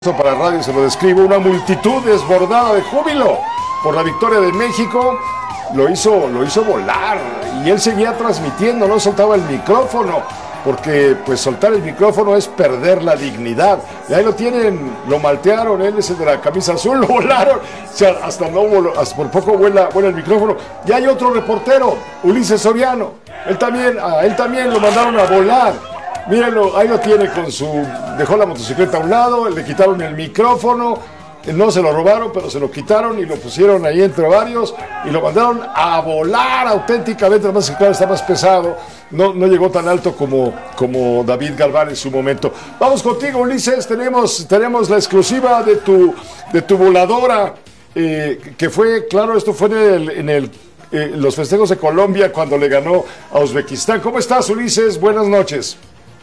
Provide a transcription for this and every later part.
Para radio se lo describo, una multitud desbordada de júbilo por la victoria de México, lo hizo volar y él seguía transmitiendo, no soltaba el micrófono, porque pues soltar el micrófono es perder la dignidad. Y ahí lo tienen, lo maltearon, él es el de la camisa azul, lo volaron, o sea, hasta por poco vuela el micrófono. Y hay otro reportero, Ulises Soriano, él también lo mandaron a volar. Mírenlo, ahí lo tiene dejó la motocicleta a un lado, le quitaron el micrófono, no se lo robaron, pero se lo quitaron y lo pusieron ahí entre varios y lo mandaron a volar auténticamente, además que claro, está más pesado, no llegó tan alto como David Galván en su momento. Vamos contigo, Ulises, tenemos la exclusiva de tu voladora, que fue, claro, esto fue en los festejos de Colombia cuando le ganó a Uzbekistán. ¿Cómo estás, Ulises? Buenas noches.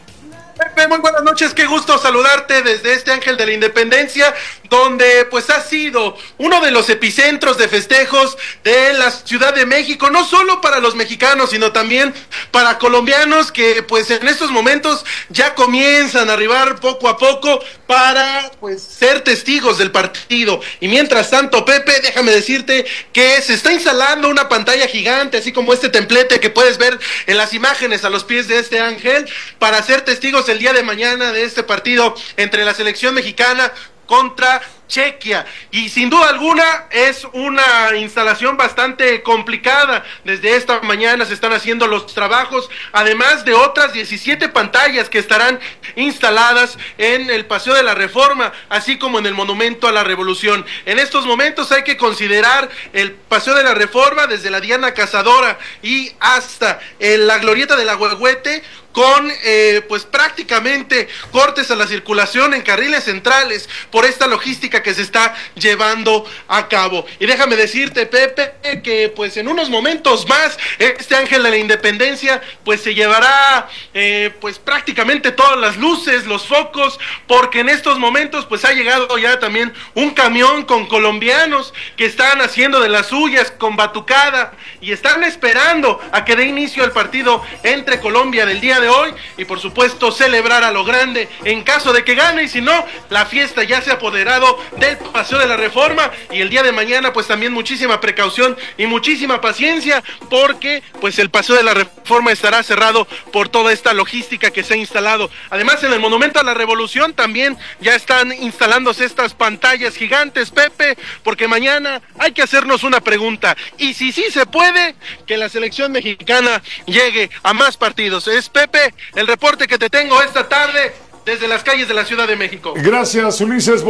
Pepe, muy buenas noches, qué gusto saludarte desde este Ángel de la Independencia, donde pues ha sido uno de los epicentros de festejos de la Ciudad de México, no solo para los mexicanos, sino también para colombianos que pues en estos momentos ya comienzan a arribar poco a poco para pues ser testigos del partido. Y mientras tanto, Pepe, déjame decirte que se está instalando una pantalla gigante, así como este templete que puedes ver en las imágenes a los pies de este ángel, para ser testigos el día de mañana de este partido entre la selección mexicana contra Chequia. Y sin duda alguna es una instalación bastante complicada. Desde esta mañana se están haciendo los trabajos, además de otras 17 pantallas que estarán instaladas en el Paseo de la Reforma, así como en el Monumento a la Revolución. En estos momentos hay que considerar el Paseo de la Reforma desde la Diana Cazadora y hasta la Glorieta del Ahuehuete, con pues prácticamente cortes a la circulación en carriles centrales por esta logística que se está llevando a cabo. Y déjame decirte, Pepe, que pues en unos momentos más este Ángel de la Independencia pues se llevará pues prácticamente todas las luces, los focos, porque en estos momentos pues ha llegado ya también un camión con colombianos que están haciendo de las suyas con batucada y están esperando a que dé inicio el partido entre Colombia del día de hoy y por supuesto celebrar a lo grande en caso de que gane, y si no, la fiesta ya se ha apoderado del Paseo de la Reforma. Y el día de mañana pues también muchísima precaución y muchísima paciencia, porque pues el Paseo de la Reforma estará cerrado por toda esta logística que se ha instalado. Además, en el Monumento a la Revolución también ya están instalándose estas pantallas gigantes, Pepe, porque mañana hay que hacernos una pregunta: y si sí se puede que la selección mexicana llegue a más partidos. Es, Pepe, el reporte que te tengo esta tarde desde las calles de la Ciudad de México. Gracias, Ulises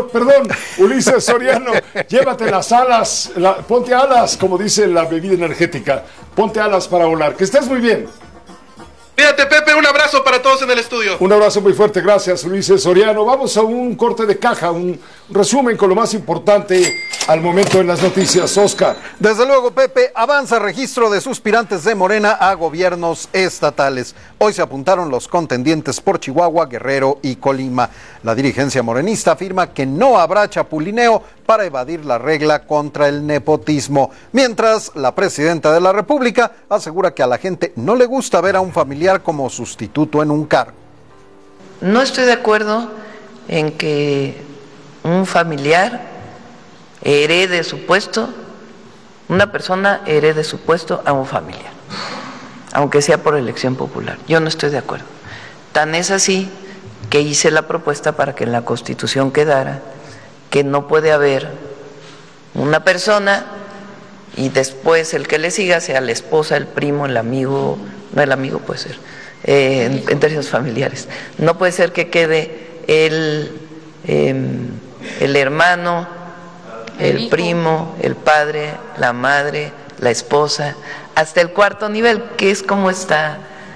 Ulises Soriano. Llévate las alas, ponte alas, como dice la bebida energética. Ponte alas para volar. Que estés muy bien. Fíjate, Pepe, un abrazo para todos en el estudio. Un abrazo muy fuerte, gracias, Ulises Soriano. Vamos a un corte de caja, un resumen con lo más importante al momento en las noticias. Oscar. Desde luego, Pepe, avanza registro de suspirantes de Morena a gobiernos estatales. Hoy se apuntaron los contendientes por Chihuahua, Guerrero y Colima. La dirigencia morenista afirma que no habrá chapulineo para evadir la regla contra el nepotismo. Mientras, la presidenta de la República asegura que a la gente no le gusta ver a un familiar como sustituto en un cargo. No estoy de acuerdo en que un familiar herede su puesto, una persona herede su puesto a un familiar, aunque sea por elección popular. Yo no estoy de acuerdo. Tan es así que hice la propuesta para que en la Constitución quedara que no puede haber una persona y después el que le siga sea la esposa, el primo, el amigo, no, el amigo puede ser, en términos familiares. No puede ser que quede el hermano, el primo, el padre, la madre, la esposa, hasta el cuarto nivel, que es como está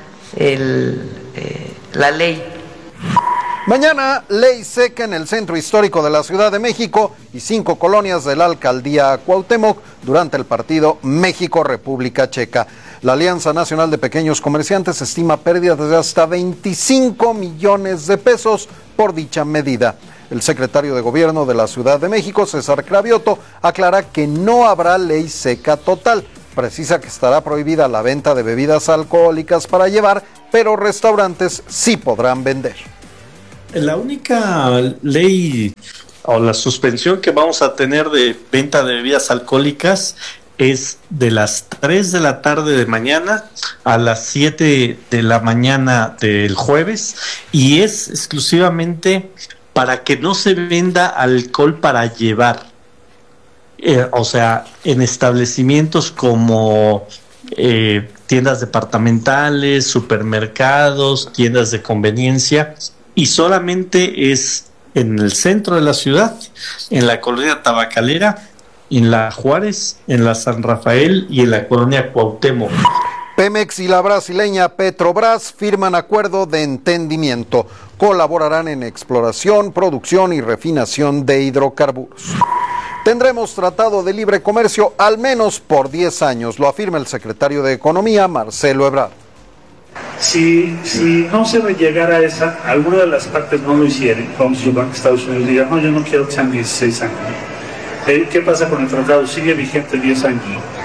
la ley. Mañana, ley seca en el centro histórico de la Ciudad de México y 5 colonias de la alcaldía Cuauhtémoc durante el partido México-República Checa. La Alianza Nacional de Pequeños Comerciantes estima pérdidas de hasta 25 millones de pesos por dicha medida. El secretario de Gobierno de la Ciudad de México, César Cravioto, aclara que no habrá ley seca total. Precisa que estará prohibida la venta de bebidas alcohólicas para llevar, pero restaurantes sí podrán vender. La única ley o la suspensión que vamos a tener de venta de bebidas alcohólicas es de las 3 de la tarde de mañana a las 7 de la mañana del jueves, y es exclusivamente para que no se venda alcohol para llevar. O sea, en establecimientos como tiendas departamentales, supermercados, tiendas de conveniencia, y solamente es en el centro de la ciudad, en la colonia Tabacalera, en la Juárez, en la San Rafael y en la colonia Cuauhtémoc. Pemex y la brasileña Petrobras firman acuerdo de entendimiento. Colaborarán en exploración, producción y refinación de hidrocarburos. Tendremos tratado de libre comercio al menos por 10 años, lo afirma el secretario de Economía, Marcelo Ebrard. Si no se llegara a esa, alguna de las partes no lo hicieran, vamos a suponer que Estados Unidos diga, no, yo no quiero que sean 16 años. ¿Qué pasa con el tratado? Sigue vigente 10 años.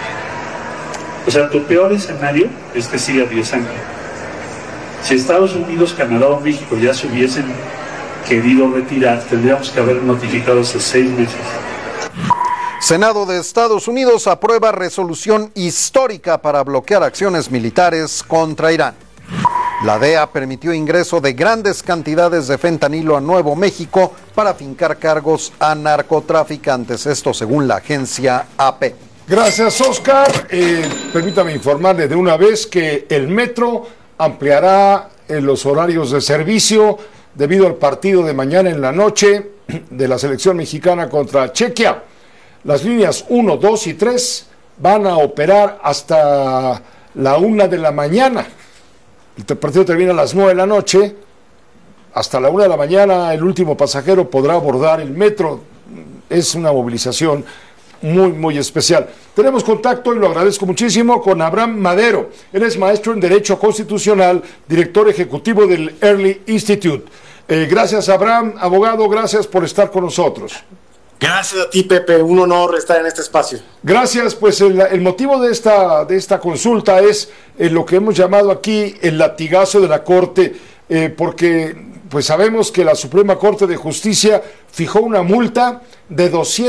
O sea, tu peor escenario es que siga 10 años. Si Estados Unidos, Canadá o México ya se hubiesen querido retirar, tendríamos que haber notificado hace 6 meses. Senado de Estados Unidos aprueba resolución histórica para bloquear acciones militares contra Irán. La DEA permitió ingreso de grandes cantidades de fentanilo a Nuevo México para fincar cargos a narcotraficantes, esto según la agencia AP. Gracias, Oscar. Permítame informarle de una vez que el metro ampliará los horarios de servicio debido al partido de mañana en la noche de la selección mexicana contra Chequia. Las líneas 1, 2 y 3 van a operar hasta la 1 de la mañana. El partido termina a las 9 de la noche. Hasta la 1 de la mañana el último pasajero podrá abordar el metro. Es una movilización muy, muy especial. Tenemos contacto, y lo agradezco muchísimo, con Abraham Madero. Él es maestro en Derecho Constitucional, director ejecutivo del Early Institute. Gracias, Abraham. Abogado, gracias por estar con nosotros. Gracias a ti, Pepe, un honor estar en este espacio. Gracias, pues el motivo de esta consulta es lo que hemos llamado aquí el latigazo de la Corte, porque pues sabemos que la Suprema Corte de Justicia fijó una multa de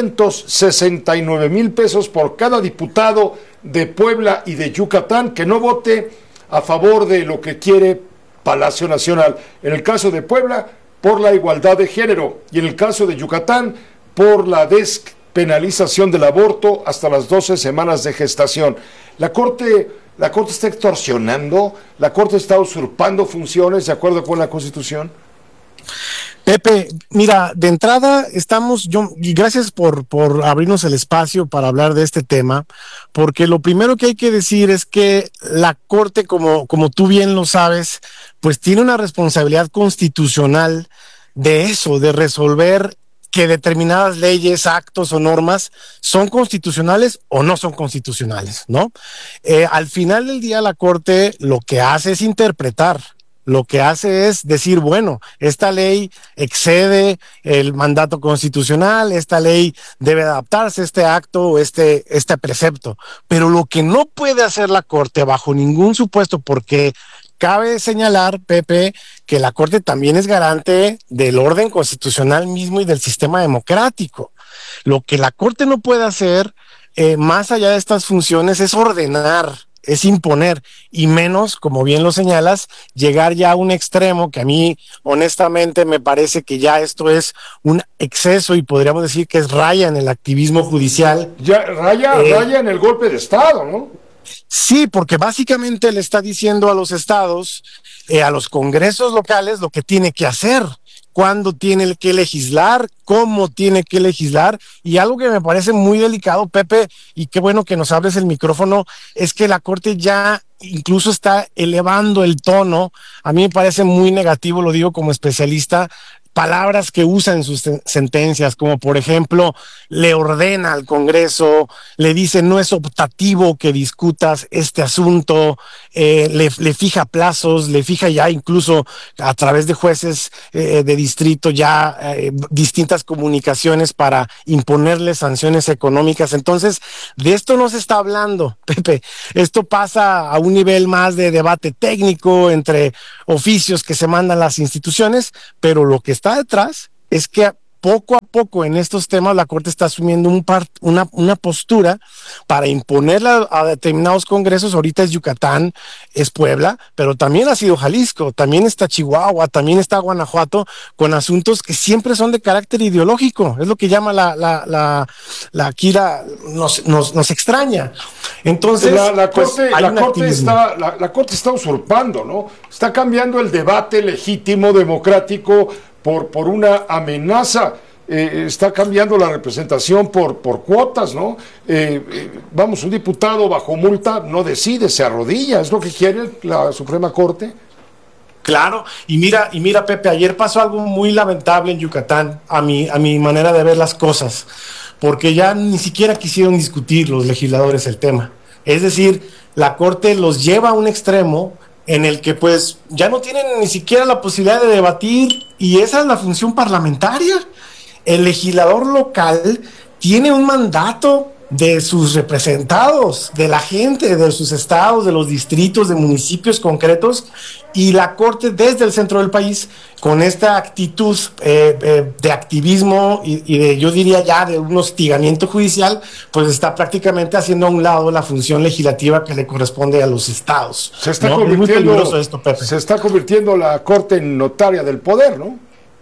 269,000 pesos por cada diputado de Puebla y de Yucatán que no vote a favor de lo que quiere Palacio Nacional. En el caso de Puebla, por la igualdad de género, y en el caso de Yucatán, por la despenalización del aborto hasta las 12 semanas de gestación. La Corte está extorsionando, la Corte está usurpando funciones de acuerdo con la Constitución. Pepe, mira, de entrada y gracias por abrirnos el espacio para hablar de este tema, porque lo primero que hay que decir es que la Corte, como tú bien lo sabes, pues tiene una responsabilidad constitucional de eso, de resolver que determinadas leyes, actos o normas son constitucionales o no son constitucionales, ¿no? Al final del día la Corte lo que hace es interpretar, lo que hace es decir, bueno, esta ley excede el mandato constitucional, esta ley debe adaptarse a este acto o este precepto, pero lo que no puede hacer la Corte bajo ningún supuesto, porque cabe señalar, Pepe, que la Corte también es garante del orden constitucional mismo y del sistema democrático. Lo que la Corte no puede hacer, más allá de estas funciones, es ordenar, es imponer, y menos, como bien lo señalas, llegar ya a un extremo que a mí, honestamente, me parece que ya esto es un exceso y podríamos decir que es raya en el activismo judicial. Ya raya en el golpe de Estado, ¿no? Sí, porque básicamente le está diciendo a los estados, a los congresos locales, lo que tiene que hacer, cuándo tiene que legislar, cómo tiene que legislar, y algo que me parece muy delicado, Pepe, y qué bueno que nos abres el micrófono, es que la Corte ya incluso está elevando el tono. A mí me parece muy negativo, lo digo como especialista, palabras que usa en sus sentencias, como por ejemplo, le ordena al Congreso, le dice no es optativo que discutas este asunto, le fija plazos, le fija ya incluso a través de jueces de distrito ya distintas comunicaciones para imponerle sanciones económicas. Entonces, de esto no se está hablando, Pepe. Esto pasa a un nivel más de debate técnico entre oficios que se mandan las instituciones, pero lo que está detrás es que poco a poco en estos temas la Corte está asumiendo una postura para imponerla a determinados congresos. Ahorita es Yucatán, es Puebla, pero también ha sido Jalisco, también está Chihuahua, también está Guanajuato, con asuntos que siempre son de carácter ideológico. Es lo que llama la Kira, nos extraña. Entonces, la Corte está usurpando, ¿no? Está cambiando el debate legítimo, democrático, por una amenaza, está cambiando la representación por cuotas, ¿no? Un diputado bajo multa no decide, se arrodilla, es lo que quiere la Suprema Corte. Claro, y mira, Pepe, ayer pasó algo muy lamentable en Yucatán, a mi manera de ver las cosas, porque ya ni siquiera quisieron discutir los legisladores el tema. Es decir, la Corte los lleva a un extremo en el que pues ya no tienen ni siquiera la posibilidad de debatir, y esa es la función parlamentaria. El legislador local tiene un mandato de sus representados, de la gente, de sus estados, de los distritos, de municipios concretos, y la Corte desde el centro del país, con esta actitud de activismo y de, yo diría ya, de un hostigamiento judicial, pues está prácticamente haciendo a un lado la función legislativa que le corresponde a los estados. Se está, ¿no? convirtiendo, es muy peligroso esto, Pepe. Se está convirtiendo la Corte en notaria del poder, ¿no?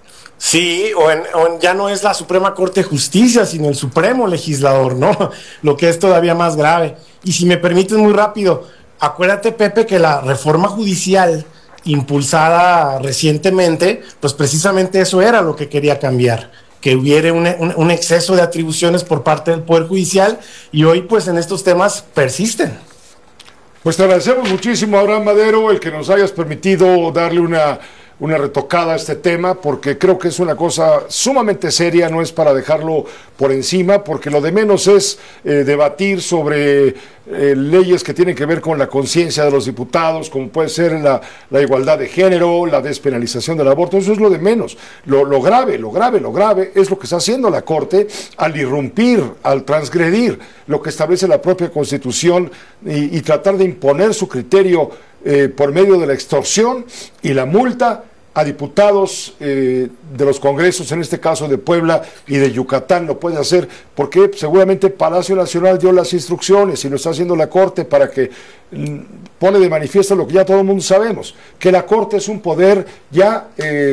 Sí, o en ya no es la Suprema Corte de Justicia, sino el Supremo Legislador, ¿no? Lo que es todavía más grave. Y si me permites muy rápido, acuérdate, Pepe, que la reforma judicial impulsada recientemente, pues precisamente eso era lo que quería cambiar, que hubiera un exceso de atribuciones por parte del Poder Judicial, y hoy pues en estos temas persisten. Pues te agradecemos muchísimo, Abraham Madero, el que nos hayas permitido darle una retocada a este tema, porque creo que es una cosa sumamente seria, no es para dejarlo por encima, porque lo de menos es debatir sobre leyes que tienen que ver con la conciencia de los diputados, como puede ser la igualdad de género, la despenalización del aborto. Eso es lo de menos. Lo grave es lo que está haciendo la Corte al irrumpir, al transgredir lo que establece la propia Constitución y tratar de imponer su criterio por medio de la extorsión y la multa a diputados de los congresos, en este caso de Puebla y de Yucatán. Lo puede hacer porque seguramente Palacio Nacional dio las instrucciones y lo está haciendo la Corte para que pone de manifiesto lo que ya todo el mundo sabemos, que la Corte es un poder ya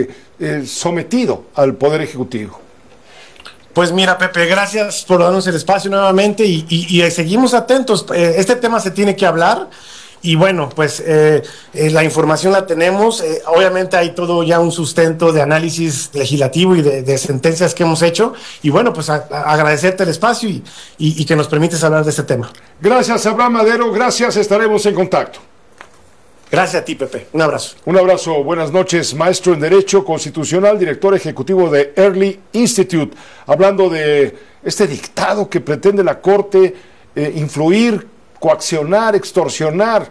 sometido al Poder Ejecutivo. Pues mira, Pepe, gracias por darnos el espacio nuevamente y seguimos atentos. Este tema se tiene que hablar. Y bueno, pues la información la tenemos, obviamente hay todo ya un sustento de análisis legislativo y de sentencias que hemos hecho, y bueno, pues agradecerte el espacio y que nos permites hablar de este tema. Gracias, Abraham Madero, gracias, estaremos en contacto. Gracias a ti, Pepe, un abrazo. Un abrazo, buenas noches, maestro en Derecho Constitucional, director ejecutivo de Early Institute, hablando de este dictado que pretende la Corte influir, coaccionar, extorsionar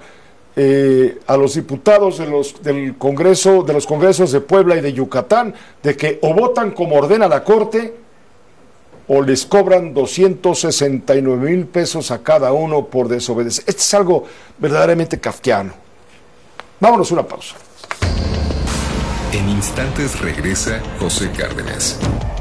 a los diputados del Congreso, de los congresos de Puebla y de Yucatán, de que o votan como ordena la Corte o les cobran 269,000 pesos a cada uno por desobedecer. Esto es algo verdaderamente kafkiano. Vámonos a una pausa. En instantes regresa José Cárdenas.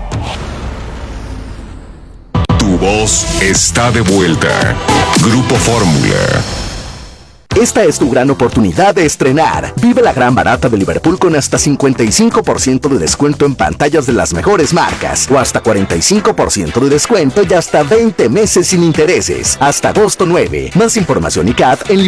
Tu voz está de vuelta. Grupo Fórmula. Esta es tu gran oportunidad de estrenar. Vive la gran barata de Liverpool con hasta 55% de descuento en pantallas de las mejores marcas o hasta 45% de descuento y hasta 20 meses sin intereses. Hasta agosto 9. Más información y CAT en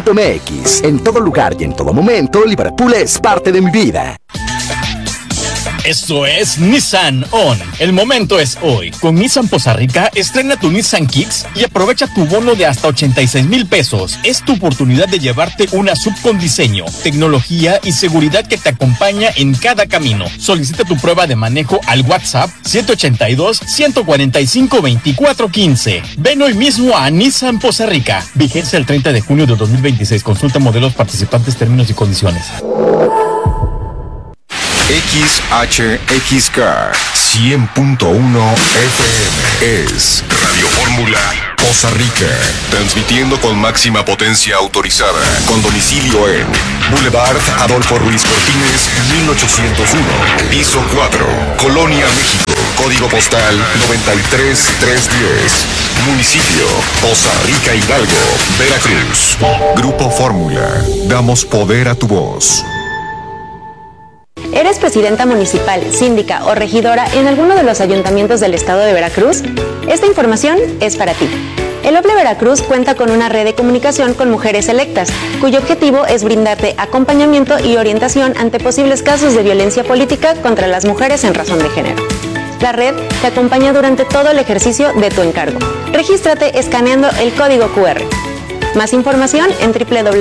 liverpool.com.mx. En todo lugar y en todo momento, Liverpool es parte de mi vida. Esto es Nissan On. El momento es hoy. Con Nissan Poza Rica, estrena tu Nissan Kicks y aprovecha tu bono de hasta 86,000 pesos. Es tu oportunidad de llevarte una sub con diseño, tecnología y seguridad que te acompaña en cada camino. Solicita tu prueba de manejo al WhatsApp 782-145-2415. Ven hoy mismo a Nissan Poza Rica. Vigencia el 30 de junio de 2026. Consulta modelos participantes, términos y condiciones. XHXK 100.1 FM es Radio Fórmula Poza Rica, transmitiendo con máxima potencia autorizada, con domicilio en Boulevard Adolfo Ruiz Cortines, 1801, piso 4, Colonia, México, código postal 93310, municipio Poza Rica, Hidalgo, Veracruz. Grupo Fórmula, damos poder a tu voz. ¿Eres presidenta municipal, síndica o regidora en alguno de los ayuntamientos del estado de Veracruz? Esta información es para ti. El OPLE Veracruz cuenta con una red de comunicación con mujeres electas, cuyo objetivo es brindarte acompañamiento y orientación ante posibles casos de violencia política contra las mujeres en razón de género. La red te acompaña durante todo el ejercicio de tu encargo. Regístrate escaneando el código QR. Más información en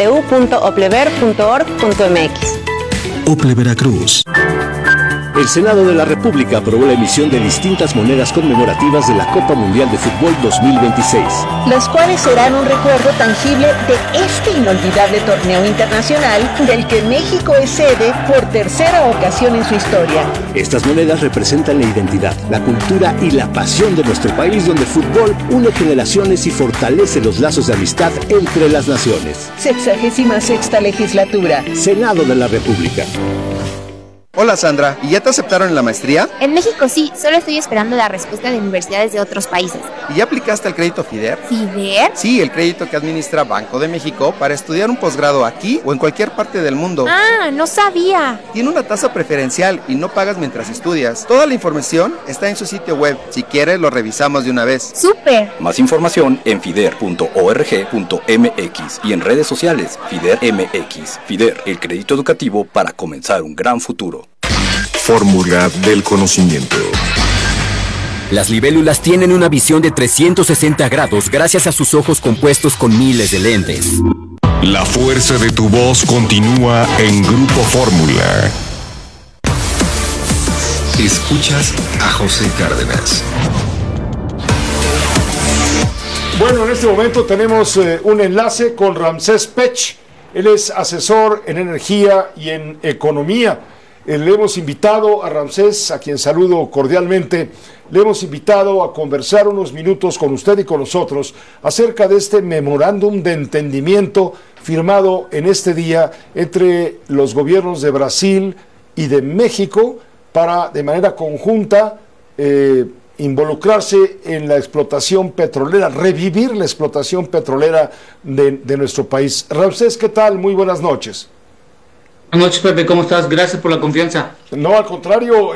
www.oplever.org.mx. OPLE Veracruz. El Senado de la República aprobó la emisión de distintas monedas conmemorativas de la Copa Mundial de Fútbol 2026. Los cuales serán un recuerdo tangible de este inolvidable torneo internacional del que México es sede por tercera ocasión en su historia. Estas monedas representan la identidad, la cultura y la pasión de nuestro país, donde el fútbol une generaciones y fortalece los lazos de amistad entre las naciones. 66ª legislatura. Senado de la República. Hola Sandra, ¿y ya te aceptaron en la maestría? En México sí, solo estoy esperando la respuesta de universidades de otros países. ¿Y ya aplicaste al crédito FIDER? ¿FIDER? Sí, el crédito que administra Banco de México para estudiar un posgrado aquí o en cualquier parte del mundo. Ah, no sabía. Tiene una tasa preferencial y no pagas mientras estudias. Toda la información está en su sitio web. Si quieres, lo revisamos de una vez. ¡Súper! Más información en fider.org.mx y en redes sociales FIDER MX. FIDER, el crédito educativo para comenzar un gran futuro. Fórmula del conocimiento. Las libélulas tienen una visión de 360 grados gracias a sus ojos compuestos con miles de lentes. La fuerza de tu voz continúa en Grupo Fórmula. Escuchas a José Cárdenas. Bueno, en este momento tenemos un enlace con Ramsés Pech. Él es asesor en energía y en economía. Le hemos invitado a Ramsés, a quien saludo cordialmente, le hemos invitado a conversar unos minutos con usted y con nosotros acerca de este memorándum de entendimiento firmado en este día entre los gobiernos de Brasil y de México para, de manera conjunta, involucrarse en la explotación petrolera, revivir la explotación petrolera de nuestro país. Ramsés, ¿qué tal? Muy buenas noches. Buenas noches, Pepe, ¿cómo estás? Gracias por la confianza. No, al contrario,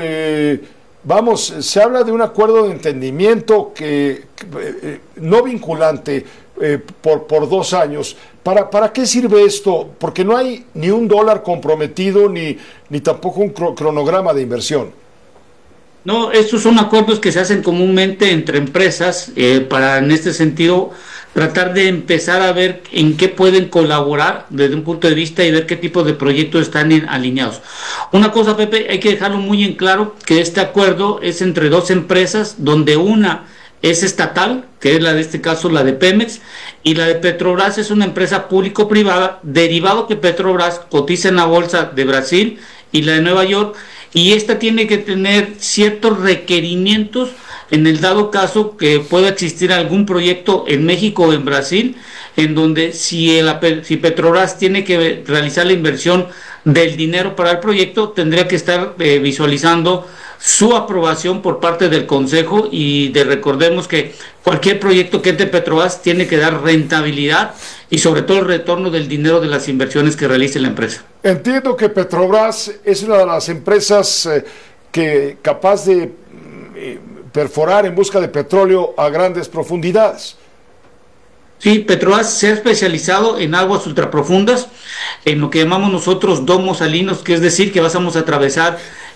se habla de un acuerdo de entendimiento que no vinculante por 2 años. ¿Para qué sirve esto? Porque no hay ni un dólar comprometido ni tampoco un cronograma de inversión. No, estos son acuerdos que se hacen comúnmente entre empresas para, en este sentido, tratar de empezar a ver en qué pueden colaborar desde un punto de vista y ver qué tipo de proyectos están alineados. Una cosa, Pepe, hay que dejarlo muy en claro, que este acuerdo es entre 2 empresas, donde una es estatal, que es la de este caso, la de Pemex, y la de Petrobras es una empresa público-privada, derivado que Petrobras cotiza en la bolsa de Brasil y la de Nueva York, y esta tiene que tener ciertos requerimientos en el dado caso que pueda existir algún proyecto en México o en Brasil, en donde si Petrobras tiene que realizar la inversión del dinero para el proyecto, tendría que estar visualizando su aprobación por parte del Consejo, y recordemos que cualquier proyecto que entre Petrobras tiene que dar rentabilidad y sobre todo el retorno del dinero de las inversiones que realice la empresa. Entiendo que Petrobras es una de las empresas que capaz de perforar en busca de petróleo a grandes profundidades. Sí, Petrobras se ha especializado en aguas ultraprofundas, en lo que llamamos nosotros domos salinos, que es decir, que vamos a atravesar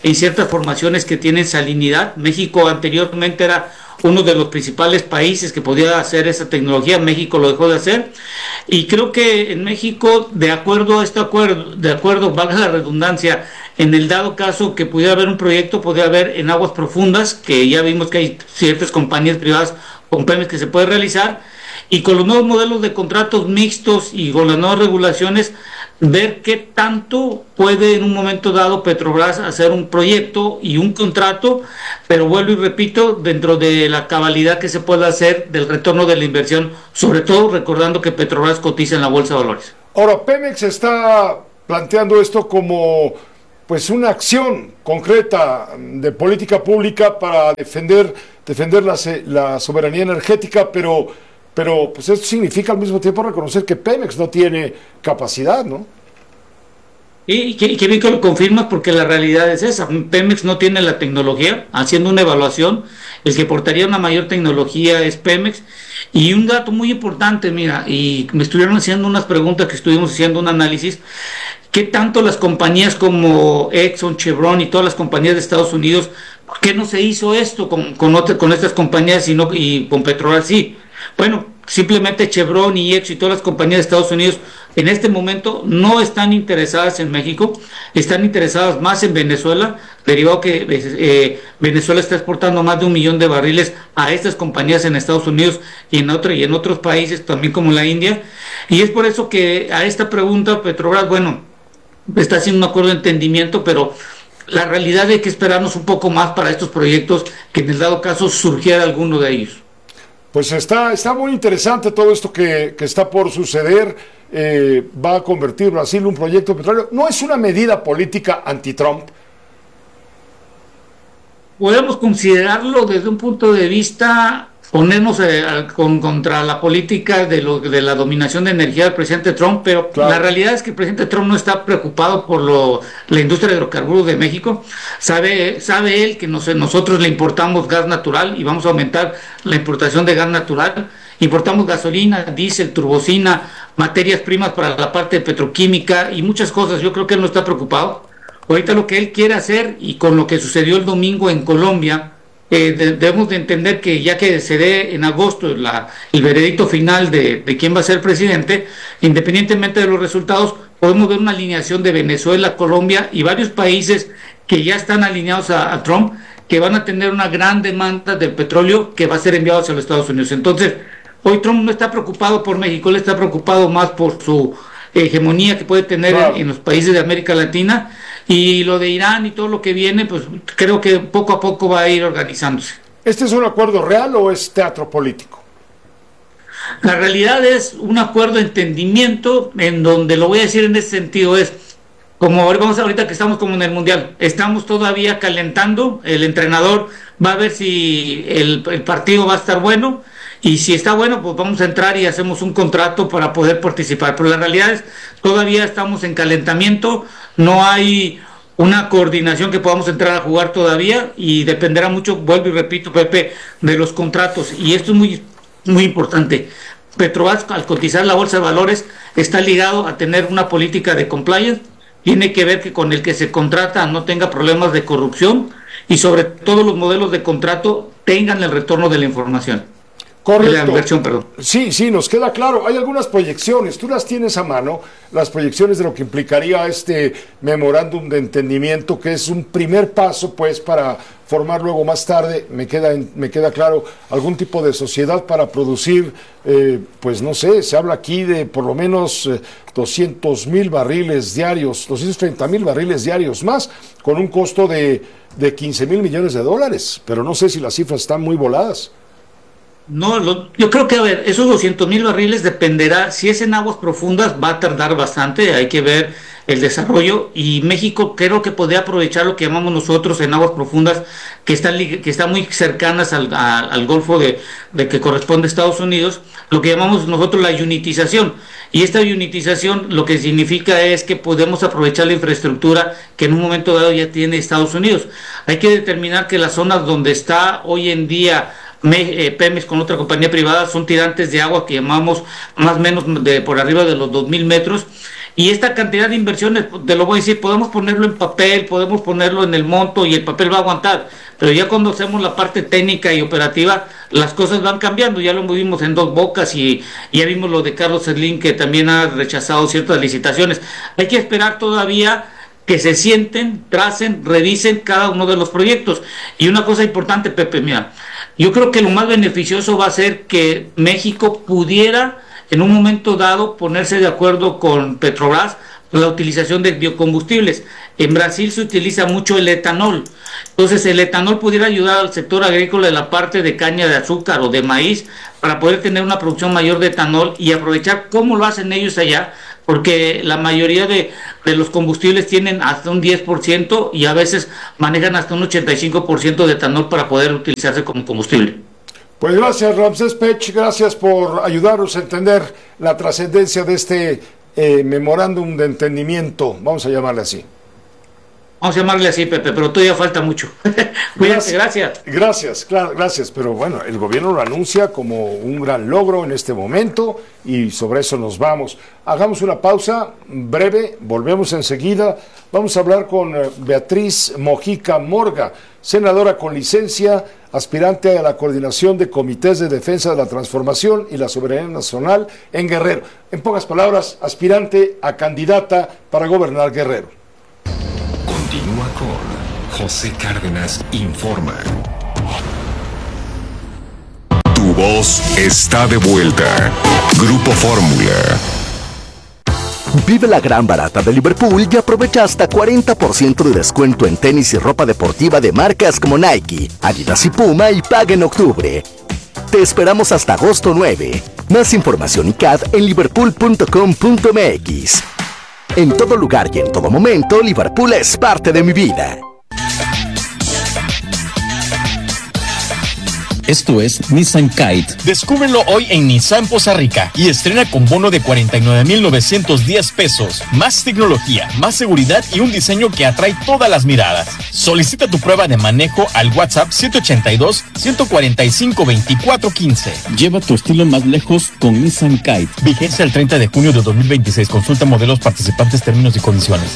en ciertas formaciones que tienen salinidad. México anteriormente era uno de los principales países que podía hacer esa tecnología. México lo dejó de hacer, y creo que en México, de acuerdo, valga la redundancia, en el dado caso que pudiera haber un proyecto, podría haber en aguas profundas, que ya vimos que hay ciertas compañías privadas con Pemex que se puede realizar, y con los nuevos modelos de contratos mixtos y con las nuevas regulaciones, ver qué tanto puede en un momento dado Petrobras hacer un proyecto y un contrato, pero vuelvo y repito, dentro de la cabalidad que se pueda hacer del retorno de la inversión, sobre todo recordando que Petrobras cotiza en la Bolsa de Valores. Ahora, Pemex está planteando esto como pues una acción concreta de política pública para defender la soberanía energética, pero pues esto significa al mismo tiempo reconocer que Pemex no tiene capacidad, ¿no? Y que bien que lo confirmas, porque la realidad es esa. Pemex no tiene la tecnología. Haciendo una evaluación, el que portaría una mayor tecnología es Pemex. Y un dato muy importante, mira, y me estuvieron haciendo unas preguntas, que estuvimos haciendo un análisis, ¿qué tanto las compañías como Exxon, Chevron y todas las compañías de Estados Unidos, por qué no se hizo esto con estas compañías y con Petrobras sí? Bueno, simplemente Chevron y Exxon y todas las compañías de Estados Unidos en este momento no están interesadas en México, están interesadas más en Venezuela, derivado que Venezuela está exportando más de 1 millón de barriles a estas compañías en Estados Unidos y en otros países también como la India, y es por eso que a esta pregunta Petrobras, bueno, está haciendo un acuerdo de entendimiento, pero la realidad es que esperarnos un poco más para estos proyectos, que en el dado caso surgiera alguno de ellos. Pues está muy interesante todo esto que está por suceder. Va a convertir Brasil en un proyecto petrolero. ¿No es una medida política anti-Trump? Podemos considerarlo desde un punto de vista, ponernos contra la política de la dominación de energía del presidente Trump, pero claro, la realidad es que el presidente Trump no está preocupado por la industria de hidrocarburos de México. Sabe él que nosotros le importamos gas natural y vamos a aumentar la importación de gas natural. Importamos gasolina, diésel, turbocina, materias primas para la parte petroquímica y muchas cosas. Yo creo que él no está preocupado. Ahorita lo que él quiere hacer, y con lo que sucedió el domingo en Colombia, debemos de entender que ya que se dé en agosto el veredicto final de quién va a ser presidente, independientemente de los resultados, podemos ver una alineación de Venezuela, Colombia y varios países que ya están alineados a Trump, que van a tener una gran demanda del petróleo que va a ser enviado hacia los Estados Unidos. Entonces, hoy Trump no está preocupado por México, él está preocupado más por su hegemonía que puede tener en los países de América Latina, y lo de Irán y todo lo que viene, pues creo que poco a poco va a ir organizándose. ¿Este es un acuerdo real o es teatro político? La realidad es un acuerdo de entendimiento, en donde, lo voy a decir en ese sentido, es como ahorita que estamos como en el Mundial, estamos todavía calentando, el entrenador va a ver si el partido va a estar bueno, y si está bueno, pues vamos a entrar y hacemos un contrato para poder participar. Pero la realidad es, todavía estamos en calentamiento, no hay una coordinación que podamos entrar a jugar todavía, y dependerá mucho, vuelvo y repito, Pepe, de los contratos. Y esto es muy, muy importante. Petrobras, al cotizar la Bolsa de Valores, está ligado a tener una política de compliance, tiene que ver que con el que se contrata no tenga problemas de corrupción, y sobre todo los modelos de contrato tengan el retorno de la información. Correcto. De la inversión, perdón. Sí, nos queda claro. Hay algunas proyecciones, tú las tienes a mano, las proyecciones de lo que implicaría este memorándum de entendimiento, que es un primer paso, pues, para formar luego más tarde, me queda claro, algún tipo de sociedad para producir, pues no sé, se habla aquí de por lo menos 200,000 barriles diarios, 230,000 barriles diarios más, con un costo de 15,000 millones de dólares, pero no sé si las cifras están muy voladas. No, yo creo que, a ver, esos 200,000 barriles dependerá, si es en aguas profundas va a tardar bastante, hay que ver el desarrollo, y México creo que podría aprovechar lo que llamamos nosotros en aguas profundas, que están muy cercanas al Golfo de que corresponde a Estados Unidos, lo que llamamos nosotros la unitización, y esta unitización lo que significa es que podemos aprovechar la infraestructura que en un momento dado ya tiene Estados Unidos. Hay que determinar que las zonas donde está hoy en día Pemex con otra compañía privada son tirantes de agua que llamamos más o menos por arriba de los 2,000 metros, Y esta cantidad de inversiones, te lo voy a decir, podemos ponerlo en papel, podemos ponerlo en el monto y el papel va a aguantar, pero ya cuando hacemos la parte técnica y operativa, las cosas van cambiando. Ya lo vimos en Dos Bocas y ya vimos lo de Carlos Slim, que también ha rechazado ciertas licitaciones. Hay que esperar todavía que se sienten, tracen, revisen cada uno de los proyectos. Y una cosa importante, Pepe, mira, yo creo que lo más beneficioso va a ser que México pudiera en un momento dado ponerse de acuerdo con Petrobras por la utilización de biocombustibles. En Brasil se utiliza mucho el etanol, entonces el etanol pudiera ayudar al sector agrícola en la parte de caña de azúcar o de maíz para poder tener una producción mayor de etanol y aprovechar cómo lo hacen ellos allá, porque la mayoría de los combustibles tienen hasta un 10% y a veces manejan hasta un 85% de etanol para poder utilizarse como combustible. Pues gracias, Ramsés Pech, gracias por ayudarnos a entender la trascendencia de este memorándum de entendimiento, vamos a llamarle así. Vamos a llamarle así, Pepe, pero todavía falta mucho. Cuídate, gracias. Gracias, claro, gracias, pero bueno, el gobierno lo anuncia como un gran logro en este momento y sobre eso nos vamos. Hagamos una pausa breve, volvemos enseguida. Vamos a hablar con Beatriz Mojica Morga, senadora con licencia, aspirante a la coordinación de comités de defensa de la transformación y la soberanía nacional en Guerrero. En pocas palabras, aspirante a candidata para gobernar Guerrero. Continúa con José Cárdenas Informa. Tu voz está de vuelta. Grupo Fórmula. Vive la gran barata de Liverpool y aprovecha hasta 40% de descuento en tenis y ropa deportiva de marcas como Nike, Adidas y Puma y paga en octubre. Te esperamos hasta agosto 9. Más información y CAD en liverpool.com.mx. En todo lugar y en todo momento, Liverpool es parte de mi vida. Esto es Nissan Kite. Descúbrelo hoy en Nissan Poza Rica y estrena con bono de 49,910 pesos. Más tecnología, más seguridad y un diseño que atrae todas las miradas. Solicita tu prueba de manejo al WhatsApp 782-145-2415. Lleva tu estilo más lejos con Nissan Kite. Vigencia el 30 de junio de 2026. Consulta modelos participantes, términos y condiciones.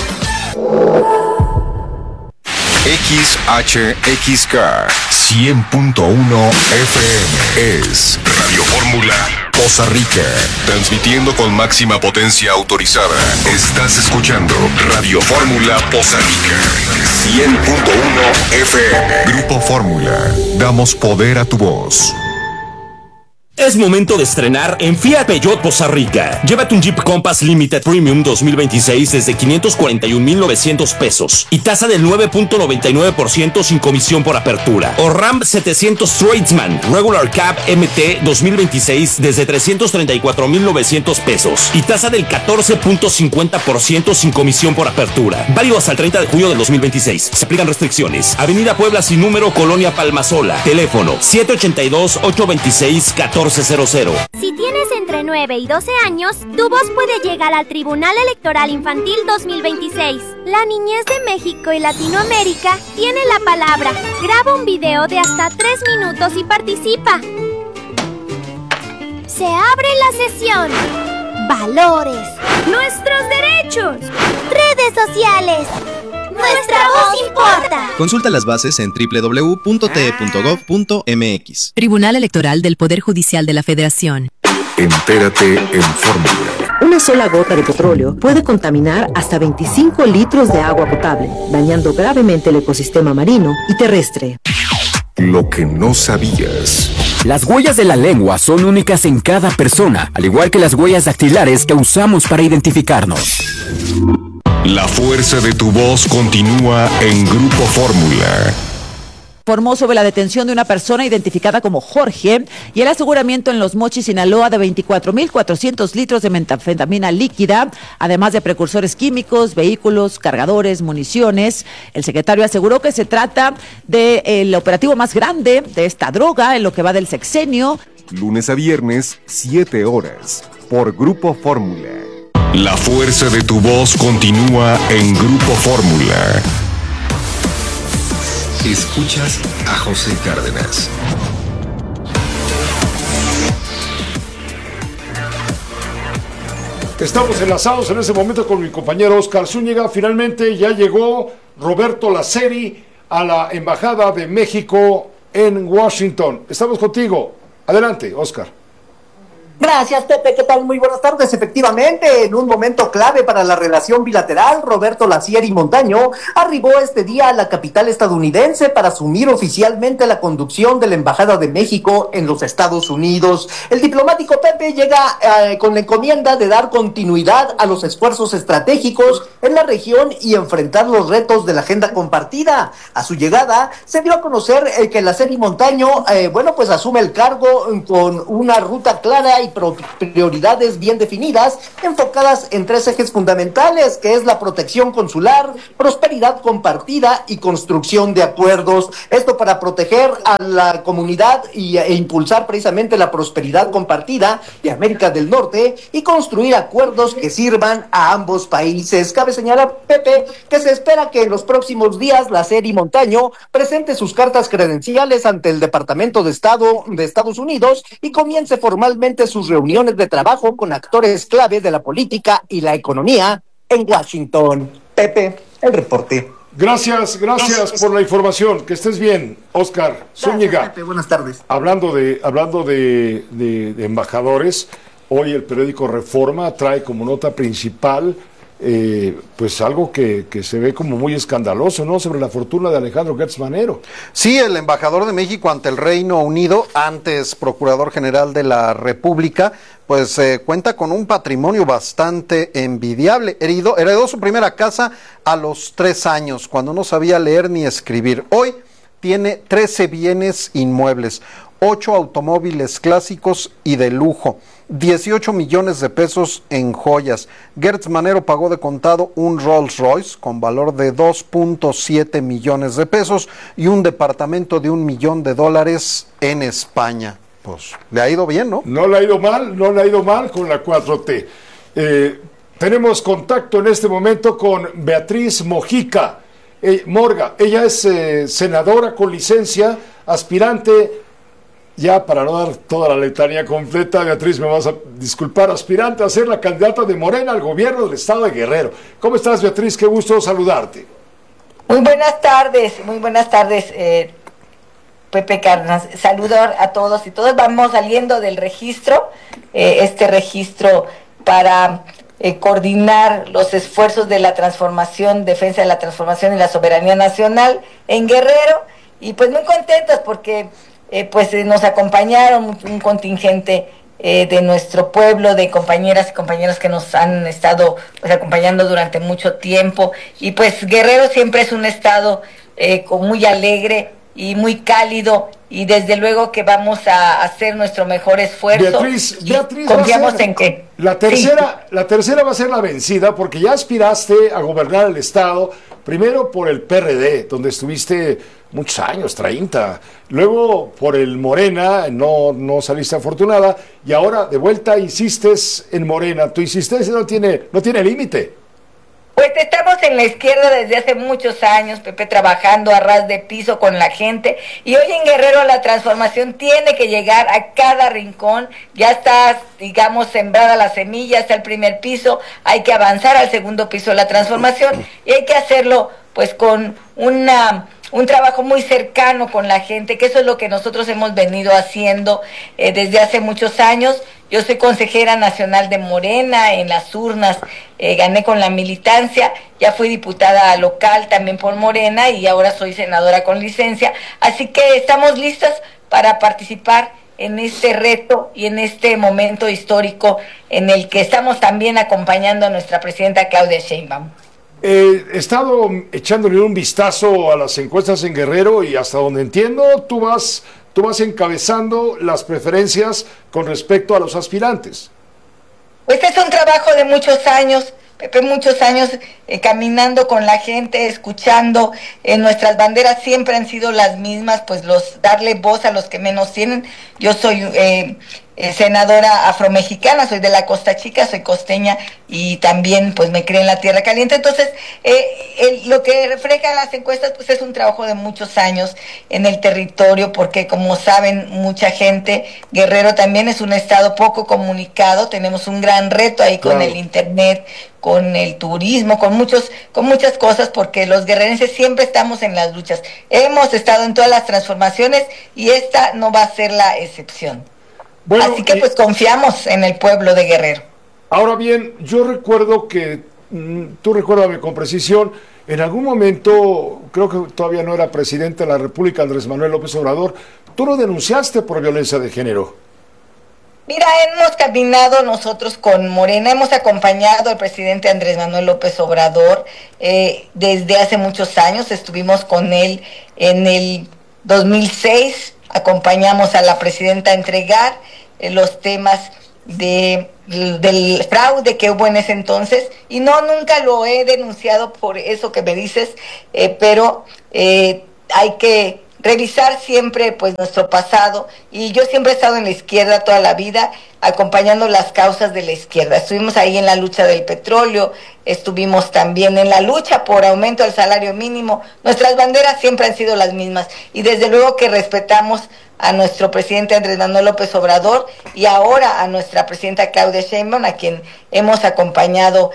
XHXK 100.1 FM es Radio Fórmula Poza Rica, transmitiendo con máxima potencia autorizada. Estás escuchando Radio Fórmula Poza Rica 100.1 FM. Grupo Fórmula, damos poder a tu voz. Es momento de estrenar en Fiat Peugeot Poza Rica. Llévate un Jeep Compass Limited Premium 2026 desde 541,900 pesos y tasa del 9.99% sin comisión por apertura. O Ram 700 Tradesman Regular Cab MT 2026 desde 334,900 pesos y tasa del 14.50% sin comisión por apertura. Válido hasta el 30 de junio del 2026. Se aplican restricciones. Avenida Puebla sin número, Colonia Palmasola. Teléfono 782-826-1400. Si tienes entre 9 y 12 años, tu voz puede llegar al Tribunal Electoral Infantil 2026. La niñez de México y Latinoamérica tiene la palabra. Graba un video de hasta 3 minutos y participa. Se abre la sesión. Valores. Nuestros derechos. Redes sociales. Nuestra voz importa. Consulta las bases en www.te.gov.mx. Tribunal Electoral del Poder Judicial de la Federación. Entérate en Fórmula. Una sola gota de petróleo puede contaminar hasta 25 litros de agua potable, dañando gravemente el ecosistema marino y terrestre. Lo que no sabías. Las huellas de la lengua son únicas en cada persona, al igual que las huellas dactilares que usamos para identificarnos. La fuerza de tu voz continúa en Grupo Fórmula. Informó sobre la detención de una persona identificada como Jorge y el aseguramiento en Los Mochis, Sinaloa, de 24,400 litros de metanfetamina líquida, además de precursores químicos, vehículos, cargadores, municiones. El secretario aseguró que se trata del operativo más grande de esta droga en lo que va del sexenio. Lunes a viernes, 7 horas, por Grupo Fórmula. La fuerza de tu voz continúa en Grupo Fórmula. Escuchas a José Cárdenas. Estamos enlazados en ese momento con mi compañero Oscar Zúñiga. Finalmente ya llegó Roberto Laceri a la Embajada de México en Washington. Estamos contigo. Adelante, Oscar. Gracias, Pepe. ¿Qué tal? Muy buenas tardes. Efectivamente, en un momento clave para la relación bilateral, Roberto Laceri Montaño arribó este día a la capital estadounidense para asumir oficialmente la conducción de la Embajada de México en los Estados Unidos. El diplomático Pepe llega con la encomienda de dar continuidad a los esfuerzos estratégicos en la región y enfrentar los retos de la agenda compartida. A su llegada, se dio a conocer que Laceri Montaño, pues asume el cargo con una ruta clara y prioridades bien definidas, enfocadas en 3 ejes fundamentales, que es la protección consular, prosperidad compartida y construcción de acuerdos. Esto para proteger a la comunidad e impulsar precisamente la prosperidad compartida de América del Norte y construir acuerdos que sirvan a ambos países. Cabe señalar, Pepe, que se espera que en los próximos días Laceri Montaño presente sus cartas credenciales ante el Departamento de Estado de Estados Unidos y comience formalmente sus reuniones de trabajo con actores clave de la política y la economía en Washington. Pepe, el reporte. Gracias por la información. Que estés bien, Oscar Zúñiga. Pepe, buenas tardes. Hablando de embajadores, hoy el periódico Reforma trae como nota principal pues algo que se ve como muy escandaloso, ¿no? Sobre la fortuna de Alejandro Gertz Manero. Sí, el embajador de México ante el Reino Unido, antes Procurador General de la República, pues cuenta con un patrimonio bastante envidiable. Heredó su primera casa a los 3 años, cuando no sabía leer ni escribir. Hoy tiene 13 bienes inmuebles, 8 automóviles clásicos y de lujo, 18 millones de pesos en joyas. Gertz Manero pagó de contado un Rolls Royce con valor de 2.7 millones de pesos y un departamento de $1 millón en España. Pues le ha ido bien, ¿no? No le ha ido mal con la 4T. Tenemos contacto en este momento con Beatriz Mojica Morga. Ella es senadora con licencia, aspirante. Ya para no dar toda la letanía completa, Beatriz, me vas a disculpar, aspirante a ser la candidata de Morena al gobierno del estado de Guerrero. ¿Cómo estás, Beatriz? Qué gusto saludarte. Muy buenas tardes, Pepe Cárdenas. Saludo a todos y todos. Vamos saliendo del registro, este registro para coordinar los esfuerzos de la transformación, defensa de la transformación y la soberanía nacional en Guerrero, y pues muy contentos porque nos acompañaron un contingente de nuestro pueblo, de compañeras y compañeros que nos han estado acompañando durante mucho tiempo, y pues Guerrero siempre es un estado muy alegre y muy cálido, y desde luego que vamos a hacer nuestro mejor esfuerzo. Beatriz, confiamos en que la tercera va a ser la vencida, porque ya aspiraste a gobernar el estado, primero por el PRD, donde estuviste muchos años, 30, luego por el Morena, no saliste afortunada, y ahora de vuelta insistes en Morena. Tu insistencia no tiene límite. Pues estamos en la izquierda desde hace muchos años, Pepe, trabajando a ras de piso con la gente, y hoy en Guerrero la transformación tiene que llegar a cada rincón. Ya está, digamos, sembrada la semilla, está el primer piso, hay que avanzar al segundo piso de la transformación, y hay que hacerlo pues con un trabajo muy cercano con la gente, que eso es lo que nosotros hemos venido haciendo desde hace muchos años. Yo soy consejera nacional de Morena en las urnas, gané con la militancia, ya fui diputada local también por Morena y ahora soy senadora con licencia, así que estamos listas para participar en este reto y en este momento histórico en el que estamos también acompañando a nuestra presidenta Claudia Sheinbaum. He estado echándole un vistazo a las encuestas en Guerrero y hasta donde entiendo, tú vas encabezando las preferencias con respecto a los aspirantes. Pues es un trabajo de muchos años, Pepe, muchos años caminando con la gente, escuchando. Nuestras banderas siempre han sido las mismas, pues darle voz a los que menos tienen. Yo soy senadora afromexicana, soy de la Costa Chica, soy costeña y también pues me crié en la Tierra Caliente. Entonces, lo que reflejan las encuestas pues es un trabajo de muchos años en el territorio, porque como saben mucha gente, Guerrero también es un estado poco comunicado, tenemos un gran reto ahí con el internet, con el turismo, con muchas cosas, porque los guerrerenses siempre estamos en las luchas. Hemos estado en todas las transformaciones y esta no va a ser la excepción. Bueno, así que pues confiamos en el pueblo de Guerrero. Ahora bien, yo recuerdo que, tú recuérdame con precisión, en algún momento, creo que todavía no era presidente de la República, Andrés Manuel López Obrador, tú lo denunciaste por violencia de género. Mira, hemos caminado nosotros con Morena, hemos acompañado al presidente Andrés Manuel López Obrador desde hace muchos años, estuvimos con él en el 2006, acompañamos a la presidenta a entregar los temas del fraude que hubo en ese entonces, y nunca lo he denunciado por eso que me dices, pero hay que revisar siempre pues nuestro pasado, y yo siempre he estado en la izquierda toda la vida, acompañando las causas de la izquierda. Estuvimos ahí en la lucha del petróleo, estuvimos también en la lucha por aumento del salario mínimo. Nuestras banderas siempre han sido las mismas, y desde luego que respetamos a nuestro presidente Andrés Manuel López Obrador y ahora a nuestra presidenta Claudia Sheinbaum, a quien hemos acompañado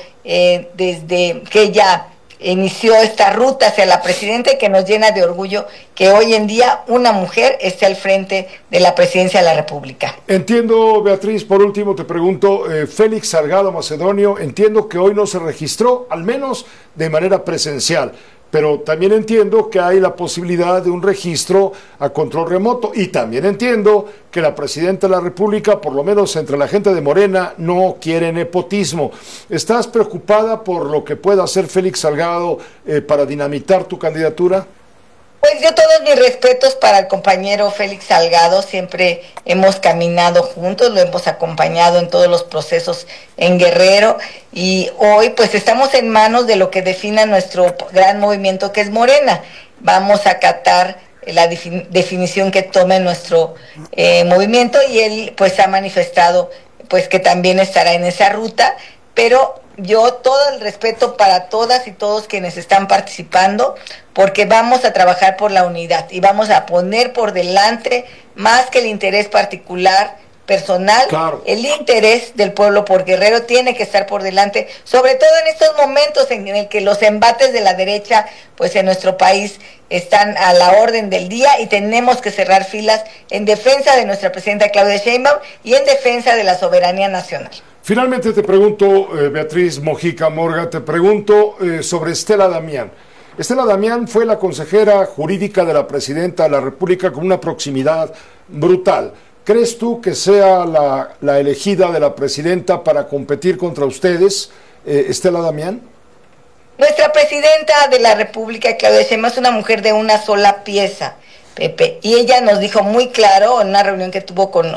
desde que ella inició esta ruta hacia la presidenta, y que nos llena de orgullo que hoy en día una mujer esté al frente de la presidencia de la República. Entiendo, Beatriz, por último te pregunto, Félix Salgado Macedonio, entiendo que hoy no se registró, al menos de manera presencial, pero también entiendo que hay la posibilidad de un registro a control remoto, y también entiendo que la presidenta de la República, por lo menos entre la gente de Morena, no quiere nepotismo. ¿Estás preocupada por lo que pueda hacer Félix Salgado para dinamitar tu candidatura? Pues yo todos mis respetos para el compañero Félix Salgado, siempre hemos caminado juntos, lo hemos acompañado en todos los procesos en Guerrero, y hoy pues estamos en manos de lo que defina nuestro gran movimiento, que es Morena. Vamos a acatar la definición que tome nuestro movimiento, y él pues ha manifestado pues que también estará en esa ruta, pero yo todo el respeto para todas y todos quienes están participando, porque vamos a trabajar por la unidad y vamos a poner por delante, más que el interés particular, personal, claro, el interés del pueblo por Guerrero tiene que estar por delante, sobre todo en estos momentos en el que los embates de la derecha pues en nuestro país están a la orden del día, y tenemos que cerrar filas en defensa de nuestra presidenta Claudia Sheinbaum y en defensa de la soberanía nacional. Finalmente te pregunto, Beatriz Mojica Morga, te pregunto sobre Estela Damián. Estela Damián fue la consejera jurídica de la presidenta de la República con una proximidad brutal. ¿Crees tú que sea la elegida de la presidenta para competir contra ustedes, Estela Damián? Nuestra presidenta de la República, Claudia Sheinbaum, es una mujer de una sola pieza, Pepe, y ella nos dijo muy claro en una reunión que tuvo con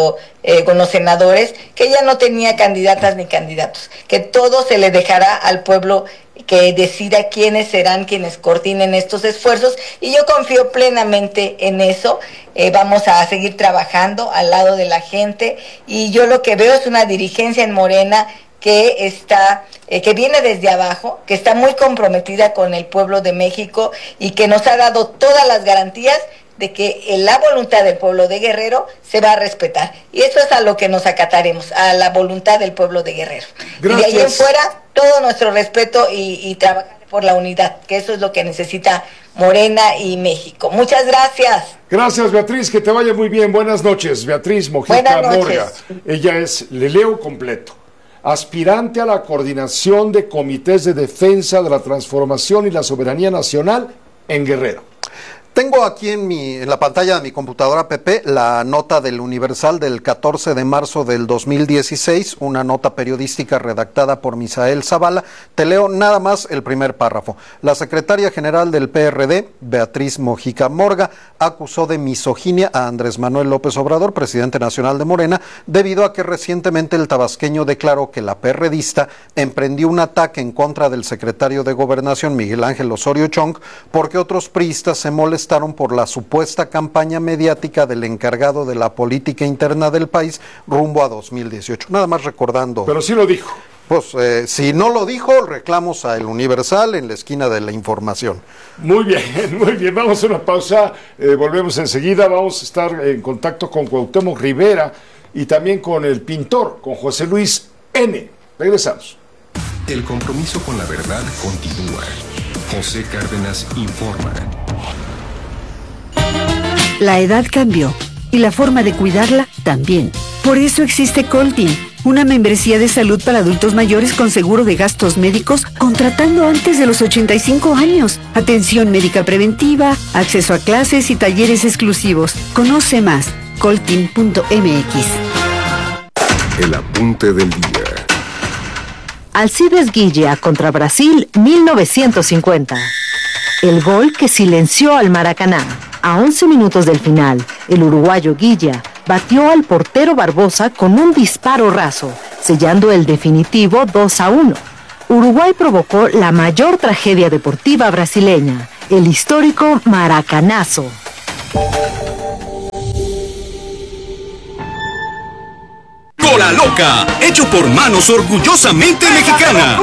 los senadores, que ella no tenía candidatas ni candidatos, que todo se le dejará al pueblo que decida quiénes serán quienes coordinen estos esfuerzos, y yo confío plenamente en eso. Vamos a seguir trabajando al lado de la gente, y yo lo que veo es una dirigencia en Morena que viene desde abajo, que está muy comprometida con el pueblo de México, y que nos ha dado todas las garantías de que la voluntad del pueblo de Guerrero se va a respetar. Y eso es a lo que nos acataremos, a la voluntad del pueblo de Guerrero. Gracias. Y de ahí en fuera, todo nuestro respeto y trabajar por la unidad, que eso es lo que necesita Morena y México. Muchas gracias. Gracias, Beatriz, que te vaya muy bien. Buenas noches, Beatriz Mojica Morga. Ella es, le leo completo, aspirante a la coordinación de comités de defensa de la transformación y la soberanía nacional en Guerrero. Tengo aquí en la pantalla de mi computadora, Pepe, la nota del Universal del 14 de marzo del 2016, una nota periodística redactada por Misael Zavala. Te leo nada más el primer párrafo. La secretaria general del PRD, Beatriz Mojica Morga, acusó de misoginia a Andrés Manuel López Obrador, presidente nacional de Morena, debido a que recientemente el tabasqueño declaró que la perredista emprendió un ataque en contra del secretario de Gobernación, Miguel Ángel Osorio Chong, porque otros priistas se molestaron manifestaron por la supuesta campaña mediática del encargado de la política interna del país rumbo a 2018. Nada más recordando. Pero sí lo dijo. Pues si no lo dijo, reclamos a El Universal en la esquina de la información. Muy bien, muy bien. Vamos a una pausa, volvemos enseguida. Vamos a estar en contacto con Cuauhtémoc Rivera y también con el pintor, con José Luis N. Regresamos. El compromiso con la verdad continúa. José Cárdenas informa. La edad cambió y la forma de cuidarla también. Por eso existe Coltin, una membresía de salud para adultos mayores con seguro de gastos médicos contratando antes de los 85 años. Atención médica preventiva, acceso a clases y talleres exclusivos. Conoce más, coltin.mx. El apunte del día. Alcides Guilla contra Brasil 1950. El gol que silenció al Maracaná. A 11 minutos del final, el uruguayo Guilla batió al portero Barbosa con un disparo raso, sellando el definitivo 2-1. Uruguay provocó la mayor tragedia deportiva brasileña, el histórico Maracanazo. Cola Loca, hecho por manos orgullosamente mexicanas.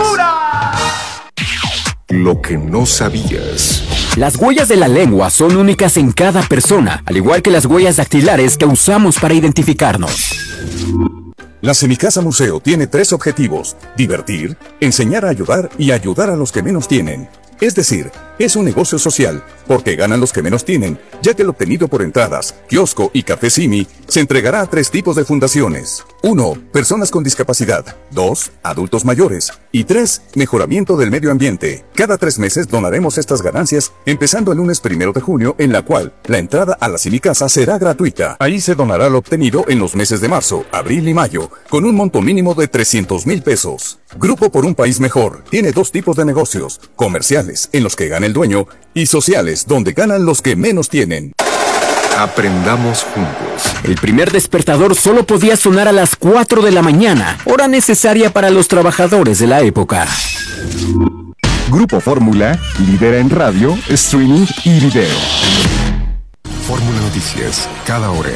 Lo que no sabías. Las huellas de la lengua son únicas en cada persona, al igual que las huellas dactilares que usamos para identificarnos. La Semicasa Museo tiene 3 objetivos: divertir, enseñar a ayudar y ayudar a los que menos tienen. Es decir, es un negocio social, porque ganan los que menos tienen, ya que el obtenido por entradas, kiosco y café Simi se entregará a 3 tipos de fundaciones. 1. Personas con discapacidad. 2. Adultos mayores. Y 3. Mejoramiento del medio ambiente. Cada 3 meses donaremos estas ganancias, empezando el lunes 1 de junio, en la cual la entrada a la Semicasa será gratuita. Ahí se donará lo obtenido en los meses de marzo, abril y mayo, con un monto mínimo de 300,000 pesos. Grupo por un País Mejor tiene 2 tipos de negocios: comerciales, en los que gana el dueño, y sociales, donde ganan los que menos tienen. Aprendamos juntos. El primer despertador solo podía sonar a las 4 de la mañana, hora necesaria para los trabajadores de la época. Grupo Fórmula lidera en radio, streaming y video. Fórmula Noticias, cada hora.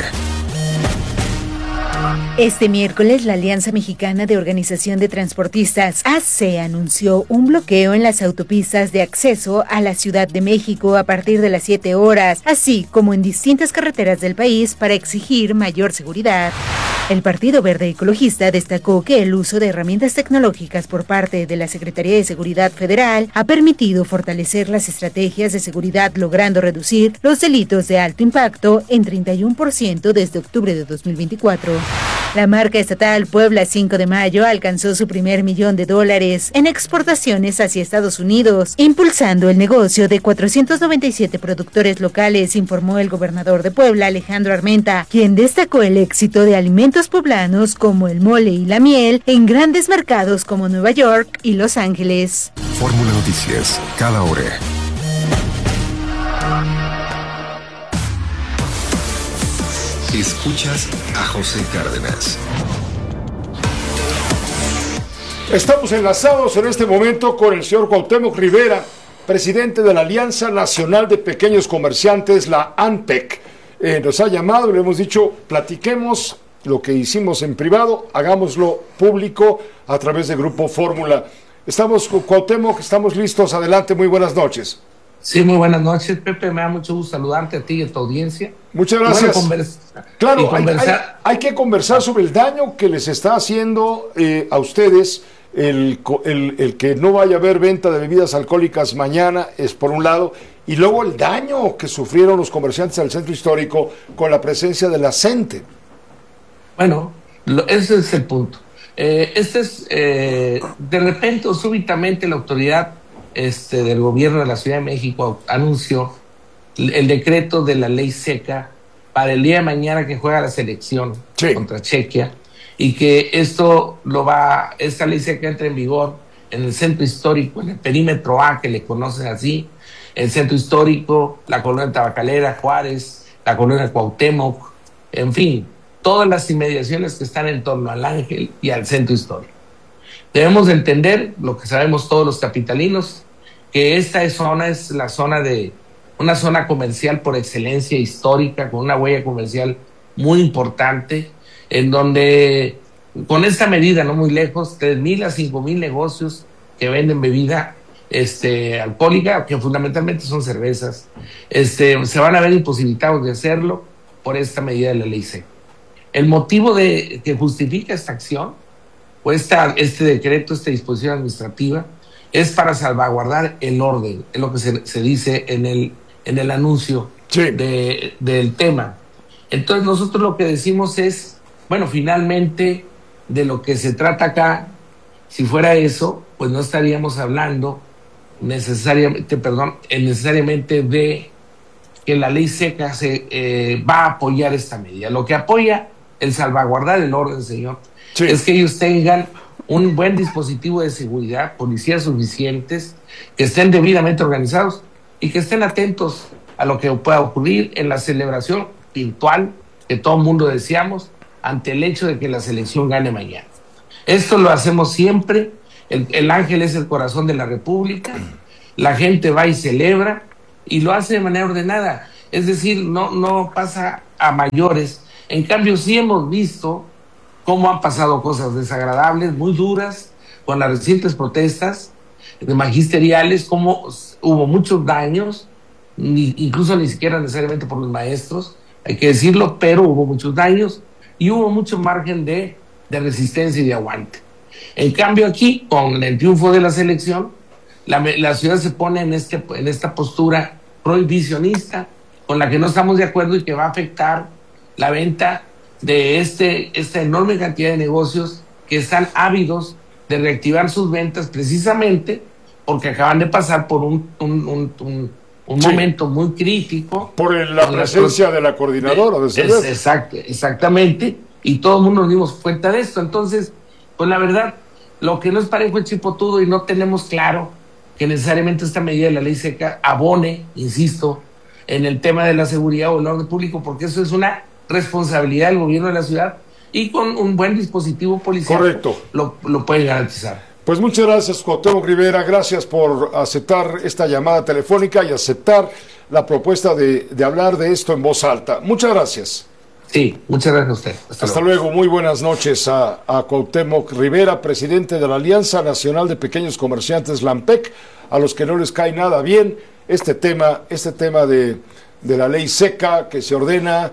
Este miércoles, la Alianza Mexicana de Organización de Transportistas, AC, anunció un bloqueo en las autopistas de acceso a la Ciudad de México a partir de las 7 horas, así como en distintas carreteras del país para exigir mayor seguridad. El Partido Verde Ecologista destacó que el uso de herramientas tecnológicas por parte de la Secretaría de Seguridad Federal ha permitido fortalecer las estrategias de seguridad, logrando reducir los delitos de alto impacto en 31% desde octubre de 2024. La marca estatal Puebla 5 de Mayo alcanzó su primer $1,000,000 en exportaciones hacia Estados Unidos, impulsando el negocio de 497 productores locales, informó el gobernador de Puebla, Alejandro Armenta, quien destacó el éxito de alimentos poblanos como el mole y la miel en grandes mercados como Nueva York y Los Ángeles. Fórmula Noticias, cada hora. Escuchas a José Cárdenas. Estamos enlazados en este momento con el señor Cuauhtémoc Rivera, presidente de la Alianza Nacional de Pequeños Comerciantes, la ANPEC. Nos ha llamado y le hemos dicho, platiquemos lo que hicimos en privado, hagámoslo público a través de Grupo Fórmula. Estamos con Cuauhtémoc, estamos listos, adelante, muy buenas noches. Sí, muy buenas noches, Pepe, me da mucho gusto saludarte a ti y a tu audiencia. Muchas gracias. Claro, hay que conversar sobre el daño que les está haciendo a ustedes el que no vaya a haber venta de bebidas alcohólicas mañana, es por un lado, y luego el daño que sufrieron los comerciantes del centro histórico con la presencia de la CENTE. Bueno, ese es el punto. De repente o súbitamente la autoridad del gobierno de la Ciudad de México anunció el decreto de la ley seca para el día de mañana que juega la selección contra Chequia, y que esta ley seca entra en vigor en el centro histórico, en el perímetro A, que le conocen así, el centro histórico, la colonia Tabacalera, Juárez, la colonia Cuauhtémoc, en fin, todas las inmediaciones que están en torno al Ángel y al centro histórico. Debemos entender lo que sabemos todos los capitalinos, que esta zona es la zona de una zona comercial por excelencia histórica, con una huella comercial muy importante, en donde con esta medida, no muy lejos, 3,000 a 5,000 negocios que venden bebida alcohólica, que fundamentalmente son cervezas, se van a ver imposibilitados de hacerlo por esta medida de la ley seca. El motivo que justifica esta acción, o este decreto, esta disposición administrativa, es para salvaguardar el orden, es lo que se dice en el anuncio del tema. Entonces nosotros lo que decimos es, bueno, finalmente de lo que se trata acá, si fuera eso, pues no estaríamos hablando necesariamente de que la ley seca va a apoyar esta medida. Lo que apoya el salvaguardar el orden, señor, es que ellos tengan un buen dispositivo de seguridad, policías suficientes, que estén debidamente organizados y que estén atentos a lo que pueda ocurrir en la celebración virtual que todo el mundo deseamos ante el hecho de que la selección gane mañana. Esto lo hacemos siempre. El Ángel es el corazón de la República, la gente va y celebra y lo hace de manera ordenada, es decir, no pasa a mayores. En cambio sí hemos visto cómo han pasado cosas desagradables, muy duras, con las recientes protestas magisteriales, cómo hubo muchos daños, incluso ni siquiera necesariamente por los maestros, hay que decirlo, pero hubo muchos daños y hubo mucho margen de resistencia y de aguante. En cambio aquí, con el triunfo de la selección, la ciudad se pone en esta postura prohibicionista, con la que no estamos de acuerdo y que va a afectar la venta de esta enorme cantidad de negocios que están ávidos de reactivar sus ventas, precisamente porque acaban de pasar por un momento muy crítico. Por la presencia de la coordinadora de cerveza. Exactamente, y todo el mundo nos dimos cuenta de esto. Entonces, pues la verdad, lo que no es parejo es chipotudo y no tenemos claro que necesariamente esta medida de la ley seca abone, insisto, en el tema de la seguridad o el orden público, porque eso es una responsabilidad del gobierno de la ciudad y con un buen dispositivo policial. Correcto. Lo pueden garantizar. Pues muchas gracias, Cuauhtémoc Rivera, gracias por aceptar esta llamada telefónica y aceptar la propuesta de hablar de esto en voz alta. Muchas gracias. Sí, muchas gracias a usted. Hasta luego. Muy buenas noches a Cuauhtémoc Rivera, presidente de la Alianza Nacional de Pequeños Comerciantes, LAMPEC, a los que no les cae nada bien este tema de la ley seca que se ordena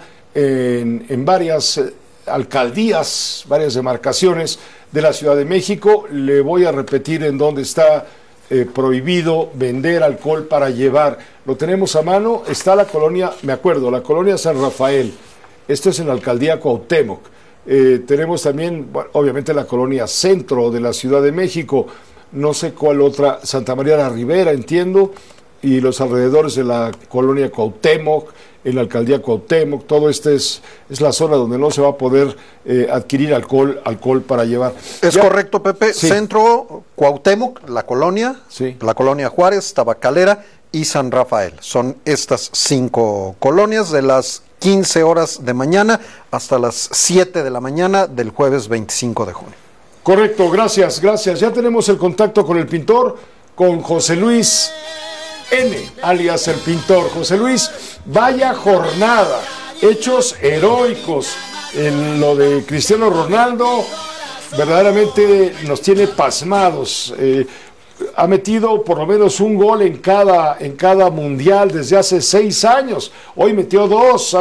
en varias alcaldías, varias demarcaciones de la Ciudad de México. Le voy a repetir en dónde está prohibido vender alcohol para llevar. Lo tenemos a mano, está la colonia, me acuerdo, la colonia San Rafael. Esto es en la alcaldía Cuauhtémoc. Tenemos también, bueno, obviamente, la colonia Centro de la Ciudad de México. No sé cuál otra, Santa María la Ribera, entiendo, y los alrededores de la colonia Cuauhtémoc, en la alcaldía Cuauhtémoc. Todo es la zona donde no se va a poder adquirir alcohol para llevar. Es correcto, Pepe. Sí. Centro, Cuauhtémoc, la colonia Juárez, Tabacalera y San Rafael. Son estas 5 colonias de las 15 horas de mañana hasta las 7 de la mañana del jueves 25 de junio. Correcto, gracias. Ya tenemos el contacto con el pintor, con José Luis N., alias el pintor. José Luis, vaya jornada, hechos heroicos en lo de Cristiano Ronaldo, verdaderamente nos tiene pasmados. Ha metido por lo menos un gol en cada mundial desde hace 6 años. Hoy metió 2,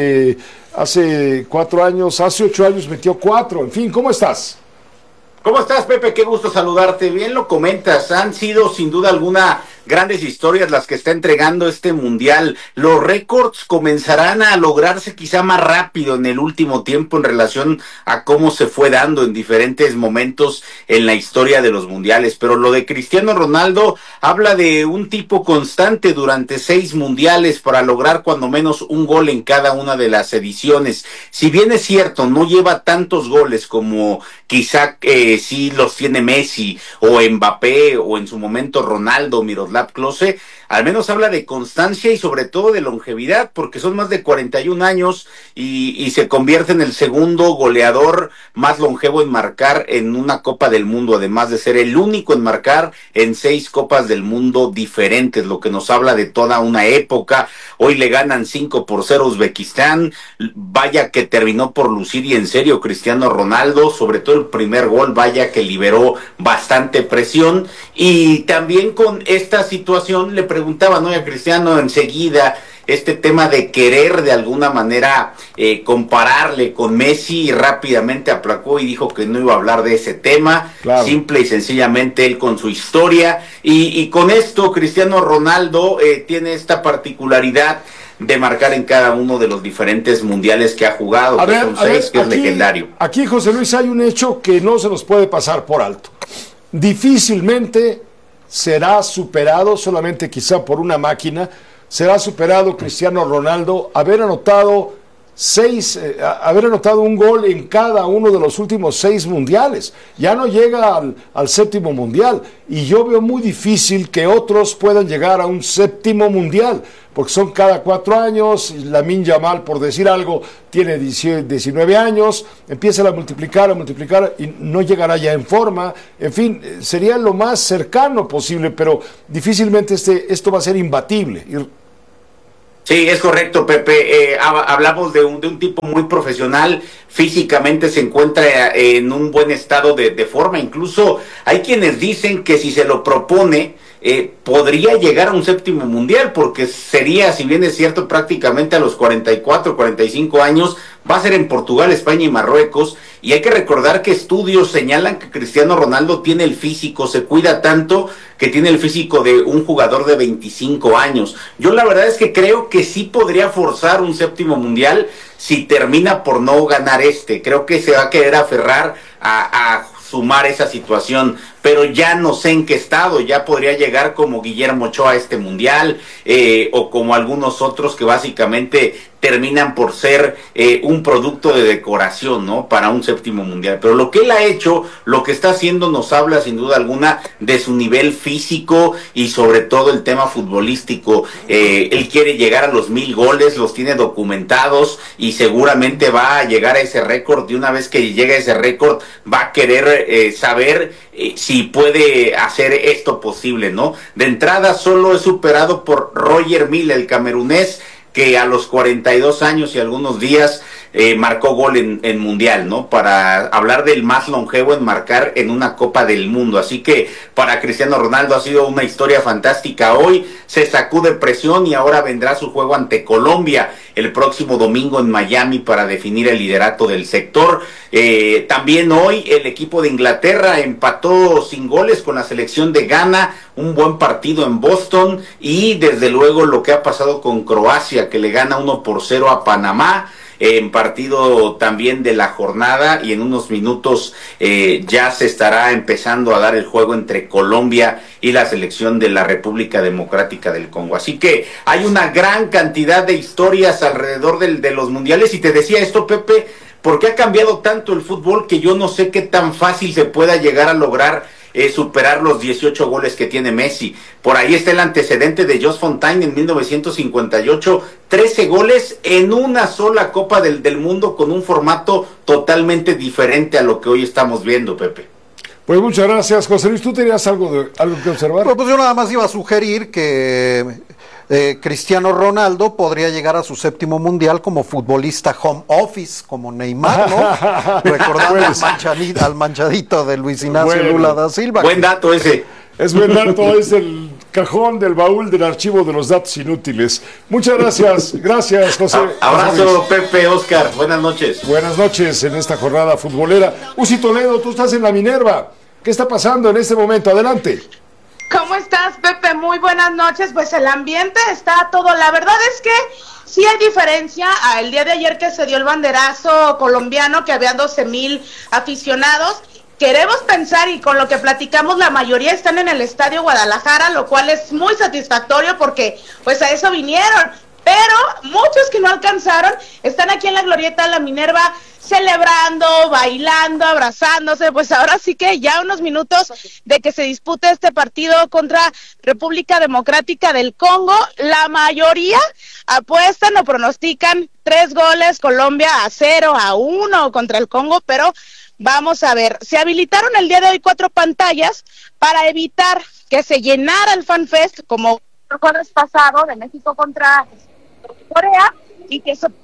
hace 4 años, hace 8 años metió 4. En fin, ¿cómo estás? ¿Cómo estás, Pepe? Qué gusto saludarte. Bien lo comentas, han sido sin duda alguna grandes historias las que está entregando este mundial. Los récords comenzarán a lograrse quizá más rápido en el último tiempo en relación a cómo se fue dando en diferentes momentos en la historia de los mundiales. Pero lo de Cristiano Ronaldo habla de un tipo constante durante 6 mundiales para lograr cuando menos un gol en cada una de las ediciones. Si bien es cierto, no lleva tantos goles como quizá sí los tiene Messi o Mbappé o en su momento Ronaldo, Miroslav Klose, al menos habla de constancia y sobre todo de longevidad, porque son más de 41 años y se convierte en el segundo goleador más longevo en marcar en una Copa del Mundo, además de ser el único en marcar en 6 Copas del Mundo diferentes, lo que nos habla de toda una época. Hoy le ganan 5-0 a Uzbekistán, vaya que terminó por lucir y en serio Cristiano Ronaldo, sobre todo el primer gol, vaya que liberó bastante presión. Y también con esta situación le preguntaban a Cristiano enseguida este tema de querer de alguna manera compararle con Messi, y rápidamente aplacó y dijo que no iba a hablar de ese tema, claro. Simple y sencillamente él con su historia, y con esto Cristiano Ronaldo tiene esta particularidad de marcar en cada uno de los diferentes mundiales que ha jugado, que son 6, que es legendario. Aquí, José Luis, hay un hecho que no se nos puede pasar por alto. Difícilmente será superado, solamente quizá por una máquina, será superado Cristiano Ronaldo haber anotado un gol en cada uno de los últimos 6 mundiales. Ya no llega al 7º mundial, y yo veo muy difícil que otros puedan llegar a un 7º mundial, porque son cada 4 años. Lamine Yamal, por decir algo, tiene 19 años, empieza a multiplicar y no llegará ya en forma. En fin, sería lo más cercano posible, pero difícilmente esto va a ser imbatible. Sí, es correcto, Pepe. Hablamos de un tipo muy profesional, físicamente se encuentra en un buen estado de forma. Incluso hay quienes dicen que si se lo propone, podría llegar a un 7º mundial, porque sería, si bien es cierto, prácticamente a los 44, 45 años, va a ser en Portugal, España y Marruecos. Y hay que recordar que estudios señalan que Cristiano Ronaldo tiene el físico, se cuida tanto que tiene el físico de un jugador de 25 años. Yo la verdad es que creo que sí podría forzar un 7º mundial si termina por no ganar creo que se va a querer aferrar a sumar esa situación, pero ya no sé en qué estado. Ya podría llegar como Guillermo Ochoa a este mundial, o como algunos otros que básicamente terminan por ser un producto de decoración, ¿no?, para un 7º mundial. Pero lo que él ha hecho, lo que está haciendo, nos habla sin duda alguna de su nivel físico y sobre todo el tema futbolístico. Él quiere llegar a los 1000 goles, los tiene documentados y seguramente va a llegar a ese récord, y una vez que llegue a ese récord va a querer saber si puede hacer esto posible, ¿no? De entrada solo es superado por Roger Milla, el camerunés, que a los 42 años y algunos días marcó gol en Mundial, ¿no? Para hablar del más longevo en marcar en una Copa del Mundo. Así que para Cristiano Ronaldo ha sido una historia fantástica. Hoy se sacude presión y ahora vendrá su juego ante Colombia el próximo domingo en Miami para definir el liderato del sector. También hoy el equipo de Inglaterra empató sin goles con la selección de Ghana, un buen partido en Boston, y desde luego lo que ha pasado con Croacia, que le gana 1-0 a Panamá, en partido también de la jornada, y en unos minutos ya se estará empezando a dar el juego entre Colombia y la selección de la República Democrática del Congo. Así que hay una gran cantidad de historias alrededor de los mundiales, y te decía esto, Pepe, porque ha cambiado tanto el fútbol que yo no sé qué tan fácil se pueda llegar a lograr superar los 18 goles que tiene Messi. Por ahí está el antecedente de Jos Fontaine en 1958, 13 goles en una sola Copa del Mundo, con un formato totalmente diferente a lo que hoy estamos viendo, Pepe. Pues muchas gracias, José Luis. ¿Tú tenías algo que observar? Pues yo nada más iba a sugerir que Cristiano Ronaldo podría llegar a su 7º mundial como futbolista home office, como Neymar, ¿no? Recordando al manchadito de Luis Ignacio Lula da Silva. Buen dato ese. Es buen dato, es el cajón del baúl del archivo de los datos inútiles. Muchas gracias. Gracias, José. Abrazo, Pepe, Oscar. Buenas noches. Buenas noches en esta jornada futbolera. Uzi Toledo, tú estás en la Minerva. ¿Qué está pasando en este momento? Adelante. ¿Cómo estás, Pepe? Muy buenas noches. Pues el ambiente está todo. La verdad es que sí hay diferencia. El día de ayer que se dio el banderazo colombiano, que había 12,000 aficionados, queremos pensar, y con lo que platicamos, la mayoría están en el Estadio Guadalajara, lo cual es muy satisfactorio porque pues a eso vinieron. Pero muchos que no alcanzaron están aquí en la Glorieta de la Minerva celebrando, bailando, abrazándose. Pues ahora sí que ya unos minutos de que se dispute este partido contra República Democrática del Congo, la mayoría apuestan o pronostican 3 goles, Colombia 0-1 contra el Congo, pero vamos a ver. Se habilitaron el día de hoy 4 pantallas para evitar que se llenara el FanFest como el jueves pasado de México contra Corea y que eso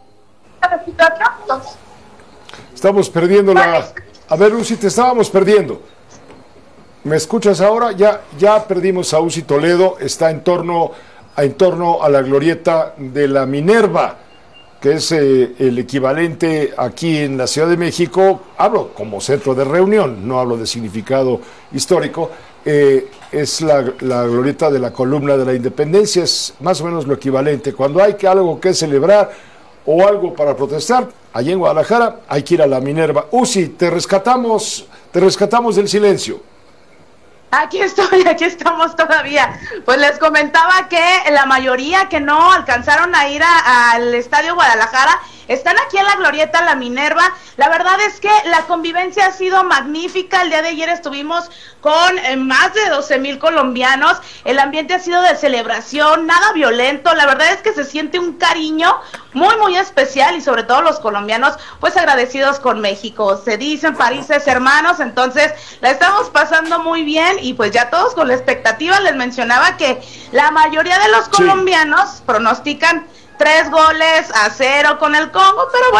estamos perdiendo la... A ver, Uzi, te estábamos perdiendo. ¿Me escuchas ahora? Ya perdimos a Uzi Toledo. Está en torno a la glorieta de la Minerva, que es el equivalente aquí en la Ciudad de México. Hablo como centro de reunión, no hablo de significado histórico. Es la glorieta de la columna de la Independencia, es más o menos lo equivalente. Cuando hay algo que celebrar o algo para protestar, allí en Guadalajara hay que ir a la Minerva. Uzi, te rescatamos del silencio. Aquí estamos todavía. Pues les comentaba que la mayoría que no alcanzaron a ir al Estadio Guadalajara están aquí en la glorieta La Minerva. La verdad es que la convivencia ha sido magnífica. El día de ayer estuvimos con más de 12,000 colombianos. El ambiente ha sido de celebración, nada violento. La verdad es que se siente un cariño muy, muy especial y sobre todo los colombianos, pues agradecidos con México. Se dicen países hermanos, entonces la estamos pasando muy bien y pues ya todos con la expectativa. Les mencionaba que la mayoría de los colombianos pronostican 3 goles a 0 con el Congo, pero bueno.